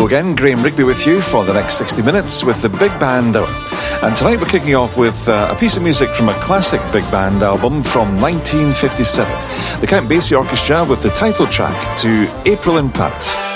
Hello again, Graham Rigby with you for the next 60 minutes with the Big Band Hour. And tonight we're kicking off with a piece of music from a classic big band album from 1957. The Count Basie Orchestra with the title track to April in Paris.